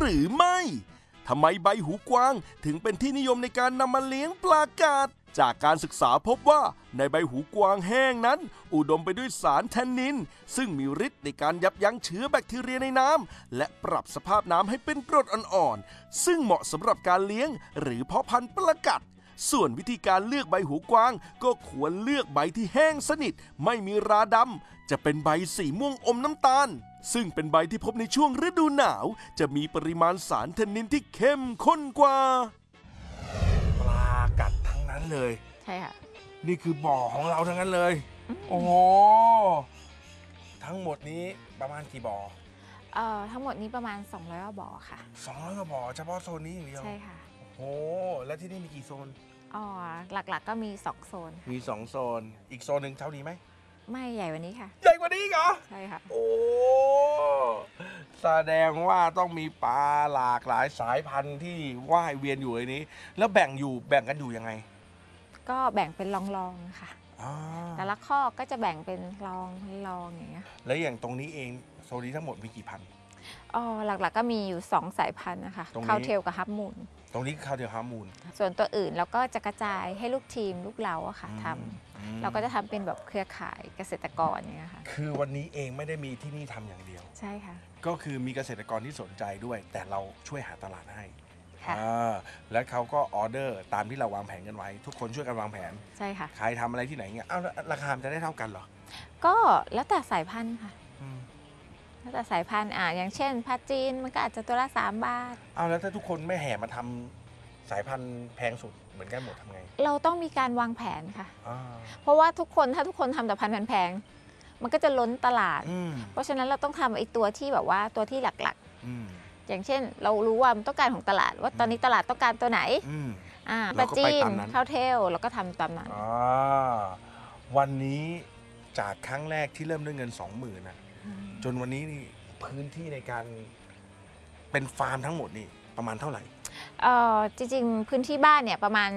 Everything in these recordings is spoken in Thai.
รือไม่ทำไมใบหูกวางถึงเป็นที่นิยมในการนำมาเลี้ยงปลากาศจากการศึกษาพบว่าในใบหูกวางแห้งนั้นอุดมไปด้วยสารแทนนินซึ่งมีฤทธิ์ในการยับยั้งเชื้อแบคทีเรียในน้ำและปรับสภาพน้ำให้เป็นกรดอ่อนๆซึ่งเหมาะสำหรับการเลี้ยงหรือเพาะพันธุ์ปลากัดส่วนวิธีการเลือกใบหูกวางก็ควรเลือกใบที่แห้งสนิทไม่มีราดำจะเป็นใบสีม่วงอมน้ำตาลซึ่งเป็นใบที่พบในช่วงฤดูหนาวจะมีปริมาณสารแทนนินที่เข้มข้นกว่าปลากัดทั้งนั้นเลยใช่ค่ะนี่คือบ่อของเราทั้งนั้นเลยโอ้โหทั้งหมดนี้ประมาณกี่บ่อทั้งหมดนี้ประมาณ200กว่าบ่อค่ะ 200กว่าบ่อเฉพาะโซนนี้อย่างเดียวใช่ค่ะโอ้แล้วที่นี่มีกี่โซนหลักๆก็มี2โซนมี2โซนอีกโซนหนึ่งเท่านี้ไหมไม่ใหญ่กว่านี้ค่ะใหญ่กว่านี้เหรอใช่ค่ะโอ้แสดงว่าต้องมีปลาหลากหลายสายพันธุ์ที่ว่ายเวียนอยู่ในนี้แล้วแบ่งกันอยู่ยังไงก็แบ่งเป็นรองๆค่ะแต่ละข้อก็จะแบ่งเป็นรองอย่างเงี้ยแล้วอย่างตรงนี้เองโซนนี้ทั้งหมดมีกี่พันธุ์หลักๆก็มีอยู่2สายพันธุ์นะคะคาวเทลกับฮับมูนตรงนี้คาวเทลฮับมูนส่วนตัวอื่นเราก็จะกระจายให้ลูกทีมลูกเราอะค่ะทำเราก็จะทำเป็นแบบเครือข่ายเกษตรกรอย่างเงี้ยค่ะคือวันนี้เองไม่ได้มีที่นี่ทำอย่างเดียวใช่ค่ะก็คือมีเกษตรกรที่สนใจด้วยแต่เราช่วยหาตลาดให้แล้วเขาก็ออเดอร์ตามที่เราวางแผนกันไว้ทุกคนช่วยกันวางแผนใช่ค่ะใครทำอะไรที่ไหนเงี้ยราคาจะได้เท่ากันเหรอก็แล้วแต่สายพันธุ์ค่ะแล้วแต่สายพันธุ์อย่างเช่นผ้าจีนมันก็อาจจะตัวละ3 บาทแล้วถ้าทุกคนไม่แห่มาทำสายพันธุ์แพงสุดเหมือนกันหมดทำไงเราต้องมีการวางแผนค่ะเพราะว่าถ้าทุกคนทำแต่พันธุ์แพงมันก็จะล้นตลาดเพราะฉะนั้นเราต้องทำไอ้ตัวที่แบบว่าตัวที่หลักๆอย่างเช่นเรารู้ว่ามันต้องการของตลาดว่าตอนนี้ตลาดต้องการตัวไหนปลาจีนข้าวเทลเราก็ทำตามนั้นวันนี้จากครั้งแรกที่เริ่มด้วยเงิน 20,000นะจนวันนี้นี่พื้นที่ในการเป็นฟาร์มทั้งหมดนี่ประมาณเท่าไหร่จริงๆพื้นที่บ้านเนี่ยประมาณ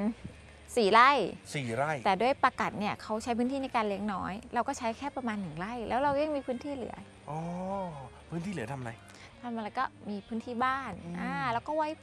4 ไร่แต่ด้วยปลากัดเนี่ยเขาใช้พื้นที่ในการเลี้ยงน้อยเราก็ใช้แค่ประมาณ1 ไร่แล้วเรายังมีพื้นที่เหลือพื้นที่เหลือทำอะไรก็มีพื้นที่บ้านแล้วก็ไว้